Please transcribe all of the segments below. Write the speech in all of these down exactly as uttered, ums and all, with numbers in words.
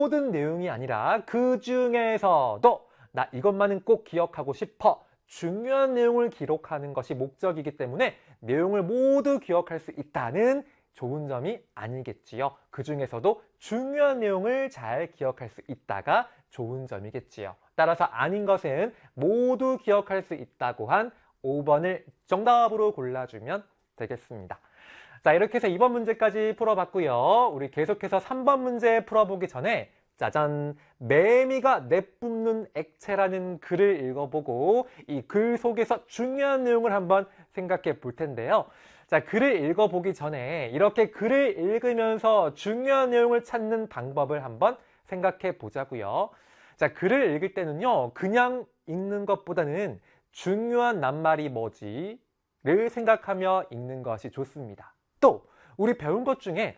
모든 내용이 아니라 그 중에서도 나 이것만은 꼭 기억하고 싶어. 중요한 내용을 기록하는 것이 목적이기 때문에 내용을 모두 기억할 수 있다는 좋은 점이 아니겠지요. 그 중에서도 중요한 내용을 잘 기억할 수 있다가 좋은 점이겠지요. 따라서 아닌 것은 모두 기억할 수 있다고 한 오 번을 정답으로 골라주면 되겠습니다. 자, 이렇게 해서 이 번 문제까지 풀어봤고요. 우리 계속해서 삼 번 문제 풀어보기 전에 짜잔, 매미가 내뿜는 액체라는 글을 읽어보고 이 글 속에서 중요한 내용을 한번 생각해 볼 텐데요. 자, 글을 읽어보기 전에 이렇게 글을 읽으면서 중요한 내용을 찾는 방법을 한번 생각해 보자고요. 자, 글을 읽을 때는요, 그냥 읽는 것보다는 중요한 낱말이 뭐지를 생각하며 읽는 것이 좋습니다. 또 우리 배운 것 중에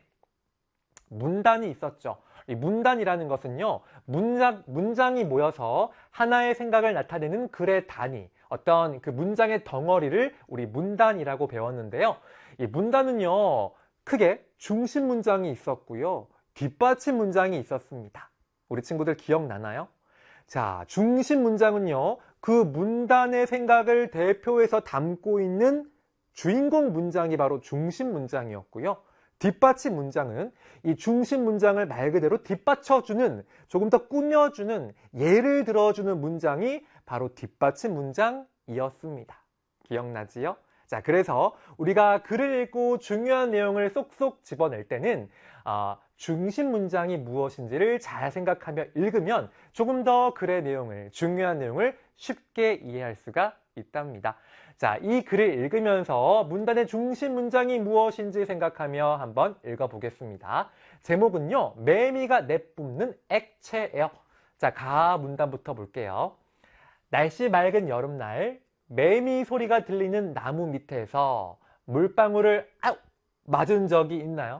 문단이 있었죠. 이 문단이라는 것은요, 문장, 문장이 모여서 하나의 생각을 나타내는 글의 단위, 어떤 그 문장의 덩어리를 우리 문단이라고 배웠는데요. 이 문단은요, 크게 중심 문장이 있었고요, 뒷받침 문장이 있었습니다. 우리 친구들 기억나나요? 자, 중심 문장은요, 그 문단의 생각을 대표해서 담고 있는 주인공 문장이 바로 중심 문장이었고요. 뒷받침 문장은 이 중심 문장을 말 그대로 뒷받쳐주는, 조금 더 꾸며주는, 예를 들어주는 문장이 바로 뒷받침 문장이었습니다. 기억나지요? 자, 그래서 우리가 글을 읽고 중요한 내용을 쏙쏙 집어낼 때는 어, 중심 문장이 무엇인지를 잘 생각하며 읽으면 조금 더 글의 내용을, 중요한 내용을 쉽게 이해할 수가 있답니다. 자, 이 글을 읽으면서 문단의 중심 문장이 무엇인지 생각하며 한번 읽어보겠습니다. 제목은요, 매미가 내뿜는 액체예요. 자, 가 문단부터 볼게요. 날씨 맑은 여름날, 매미 소리가 들리는 나무 밑에서 물방울을 아우, 맞은 적이 있나요?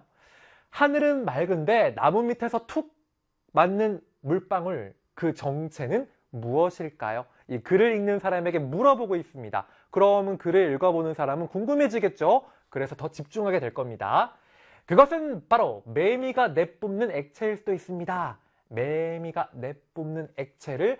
하늘은 맑은데 나무 밑에서 툭 맞는 물방울, 그 정체는 무엇일까요? 이 글을 읽는 사람에게 물어보고 있습니다. 그러면 글을 읽어보는 사람은 궁금해지겠죠? 그래서 더 집중하게 될 겁니다. 그것은 바로 매미가 내뿜는 액체일 수도 있습니다. 매미가 내뿜는 액체를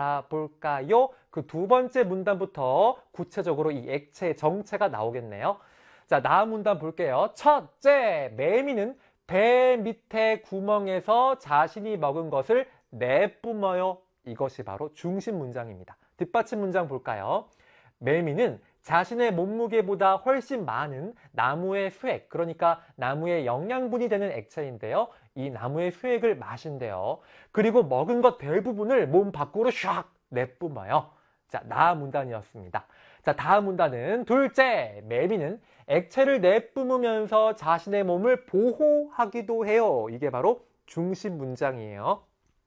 알아볼까요? 그 두 번째 문단부터 구체적으로 이 액체의 정체가 나오겠네요. 자, 다음 문단 볼게요. 첫째, 매미는 배 밑에 구멍에서 자신이 먹은 것을 내뿜어요. 이것이 바로 중심 문장입니다. 뒷받침 문장 볼까요? 매미는 자신의 몸무게보다 훨씬 많은 나무의 수액, 그러니까 나무의 영양분이 되는 액체인데요. 이 나무의 수액을 마신대요. 그리고 먹은 것 대부분을 몸 밖으로 샥 내뿜어요. 자, 나 문단이었습니다. 자, 다음 문단은 둘째, 매미는 액체를 내뿜으면서 자신의 몸을 보호하기도 해요. 이게 바로 중심 문장이에요.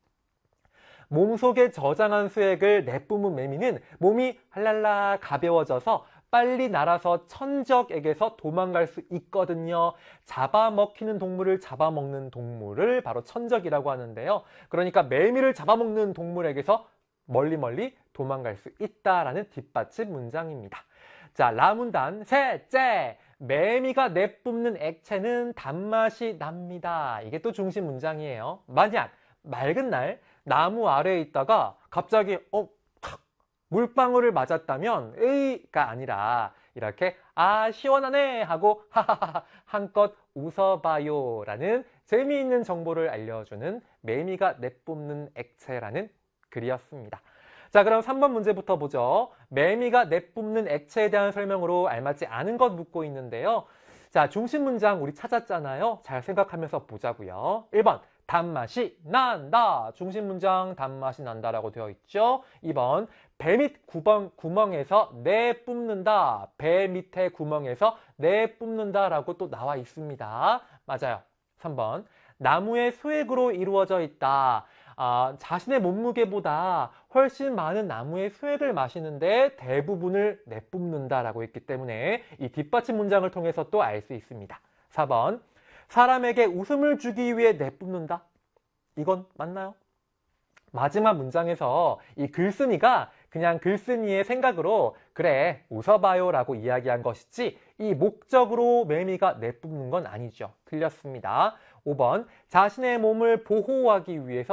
몸속에 저장한 수액을 내뿜은 매미는 몸이 할랄라 가벼워져서 빨리 날아서 천적에게서 도망갈 수 있거든요. 잡아먹히는 동물을 잡아먹는 동물을 바로 천적이라고 하는데요. 그러니까 매미를 잡아먹는 동물에게서 멀리 멀리 도망갈 수 있다라는 뒷받침 문장입니다. 자, 라문단 셋째, 매미가 내뿜는 액체는 단맛이 납니다. 이게 또 중심 문장이에요. 만약 맑은 날 나무 아래에 있다가 갑자기 어, 탁 물방울을 맞았다면 에이가 아니라 이렇게 아 시원하네 하고 하하하 한껏 웃어봐요 라는 재미있는 정보를 알려주는 매미가 내뿜는 액체라는 글이었습니다. 자, 그럼 삼 번 문제부터 보죠. 매미가 내뿜는 액체에 대한 설명으로 알맞지 않은 것 묻고 있는데요. 자, 중심 문장 우리 찾았잖아요. 잘 생각하면서 보자고요. 일 번 단맛이 난다. 중심 문장 단맛이 난다라고 되어 있죠. 이 번 배 밑 구멍, 구멍에서 내뿜는다. 배 밑에 구멍에서 내뿜는다 라고 또 나와 있습니다. 맞아요. 삼 번 나무의 수액으로 이루어져 있다. 아, 자신의 몸무게보다 훨씬 많은 나무의 수액을 마시는데 대부분을 내뿜는다라고 했기 때문에 이 뒷받침 문장을 통해서 또 알 수 있습니다. 사 번 사람에게 웃음을 주기 위해 내뿜는다. 이건 맞나요? 마지막 문장에서 이 글쓴이가 그냥 글쓴이의 생각으로 그래 웃어봐요 라고 이야기한 것이지 이 목적으로 매미가 내뿜는 건 아니죠. 틀렸습니다. 오 번 자신의 몸을 보호하기 위해서